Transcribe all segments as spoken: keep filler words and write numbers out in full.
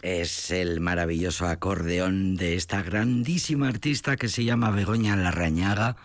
Es el maravilloso acordeón de esta grandísima artista que se llama Begoña Larrañaga,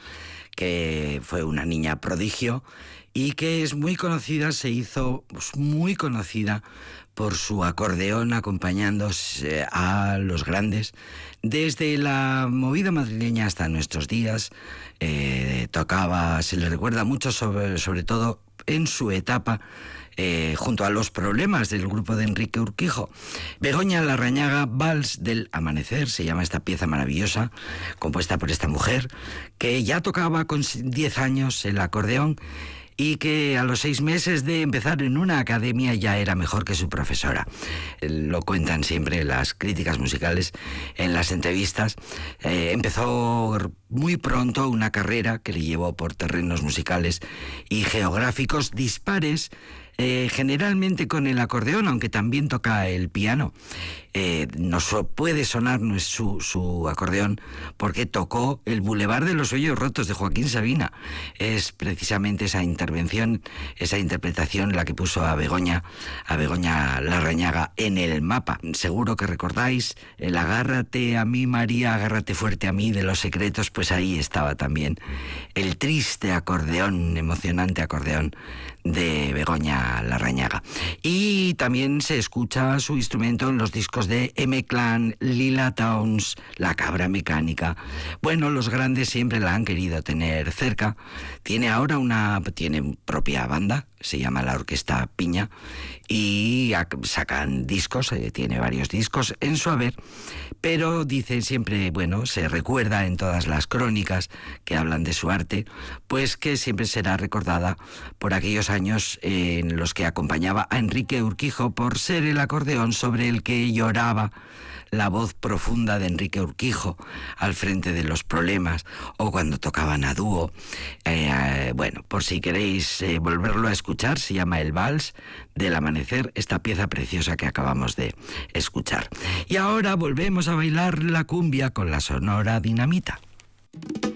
que fue una niña prodigio y que es muy conocida, se hizo pues, muy conocida por su acordeón acompañándose a los grandes. Desde la movida madrileña hasta nuestros días, eh, tocaba, se le recuerda mucho sobre, sobre todo en su etapa Eh, junto a Los Problemas del grupo de Enrique Urquijo. Begoña Larrañaga, Vals del Amanecer, se llama esta pieza maravillosa, compuesta por esta mujer, que ya tocaba con diez años el acordeón y que a los seis meses de empezar en una academia ya era mejor que su profesora. Lo cuentan siempre las críticas musicales en las entrevistas. Eh, empezó muy pronto una carrera que le llevó por terrenos musicales y geográficos dispares, Eh, generalmente con el acordeón, aunque también toca el piano. Eh, no so, puede sonar no es su, su acordeón porque tocó el Boulevard de los Sueños Rotos de Joaquín Sabina. Es precisamente esa intervención, esa interpretación la que puso a Begoña, a Begoña Larrañaga en el mapa. Seguro que recordáis el Agárrate a mí, María, agárrate fuerte a mí de Los Secretos, pues ahí estaba también el triste acordeón, emocionante acordeón de Begoña Larrañaga. Y también se escucha su instrumento en los discos de M-Clan, Lila Downs, La Cabra Mecánica. Bueno, los grandes siempre la han querido tener cerca. Tiene ahora una tiene propia banda, se llama la Orquesta Piña, y sacan discos, eh, tiene varios discos en su haber, pero dicen siempre, bueno, se recuerda en todas las crónicas que hablan de su arte, pues que siempre será recordada por aquellos años eh, en los que acompañaba a Enrique Urquijo por ser el acordeón sobre el que lloraba la voz profunda de Enrique Urquijo al frente de Los Problemas, o cuando tocaban a dúo. Eh, eh, bueno, por si queréis eh, volverlo a escuchar, se llama El Vals del Amanecer, esta pieza preciosa que acabamos de escuchar. Y ahora volvemos a bailar la cumbia con la Sonora Dinamita.